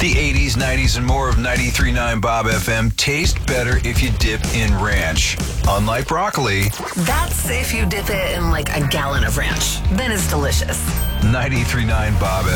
The 80s, 90s, and more of 93.9 Bob FM taste better if you dip in ranch. Unlike broccoli, That's if you dip it in like a gallon of ranch. Then it's delicious. 93.9 Bob